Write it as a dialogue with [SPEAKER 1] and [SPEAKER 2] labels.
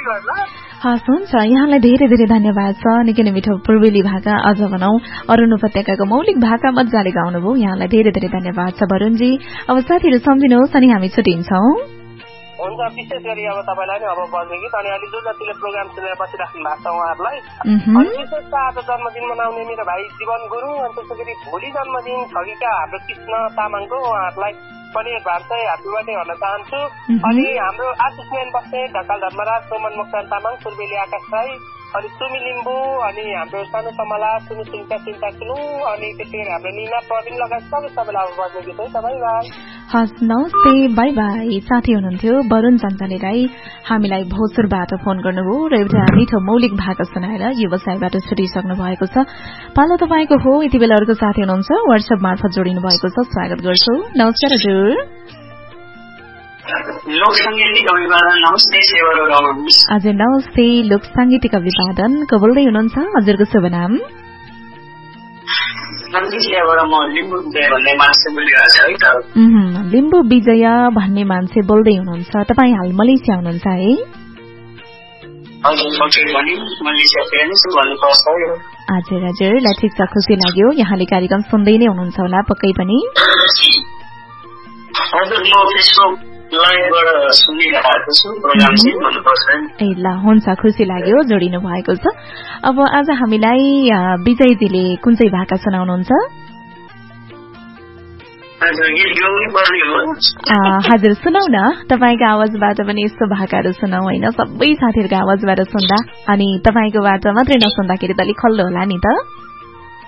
[SPEAKER 1] हस् हुन्छ यहाँलाई धेरै धेरै धन्यवाद छ निकै नै मिठो पूर्वेली भाका अझ भनौं अरुण उपत्यकाको मौलिक भाका मजाले गाउनुभयो यहाँलाई धेरै धेरै धन्यवाद छ वरुणजी अब साथीहरु सम्झिनुहोस् अनि हामी छुटिन्छौं
[SPEAKER 2] हुन्छ विशेष गरी अब तपाईलाई नै अब बज्ने गीत अनि अलि जो जतिले प्रोग्राम सुनेर बसिराख्नु भएको छ उहाँहरूलाई अनि विशेष त आज जन्मदिन मनाउने मेरो भाइ जीवन गुरुङ अनि त्यसैगरी भोलि जन्मदिन छगिका हाम्रो कृष्ण तामाङको उहाँहरूलाई पनि भान्सै ह्यापी बर्थडे भन्न चाहन्छु अनि हाम्रो आशिषमेन बस्ने ढकाल धर्मराज सोमन मोक्तान तामाङ पूर्वेली आकाश राई अनि सुमी लिम्बू अनि हाम्रो सानो कमला सुमी सुनका चिन्ता किनु अनि त्यसैगरी हाम्रो निना प्रवीण लगायत सबैलाई अब बज्ने गीत है तपाईलाई
[SPEAKER 1] हस् नमस्ते बाई बाई साथी हुनुहुन्थ्यो वरुण चञ्चले राई हामीलाई भोजपुरबाट फोन गर्नुभयो र एउटा मिठो मौलिक भाका सुनाएर व्यवसायबाट छुटिसक्नु भएको छ पालो तपाईको हो यति बेला अर्को साथी हुनुहुन्छ व्हाट्सएप मार्फत जोडिनु भएको छ स्वागत गर्छु नमस्कार हजुर हजुर नमस्ते लोक साङ्गीतिक अभिवादन को बोल्दै हुनुहुन्छ हजुरको शुभ नाम लिम्बू विजय भन्ने मान्छे बोल्दै हुनुहुन्छ तपाईँ हाल मलेसिया हुनुहुन्छ है हजुर हजुर ठिक छ खुसी लाग्यो यहाँले कार्यक्रम सुन्दै नै हुनुहुन्छ होला पक्कै पनि ए ल हुन्छ खुसी लाग्यो जोडिनु भएको छ अब आज हामीलाई विजयजीले कुन चाहिँ भाका सुनाउनुहुन्छ हजुर सुनाउ न तपाईको आवाजबाट पनि यस्तो भाकाहरू सुनाउ होइन सबै साथीहरूको आवाजबाट सुन्दा अनि तपाईकोबाट मात्रै नसुन्दाखेरि त अलिक खल्लो होला नि त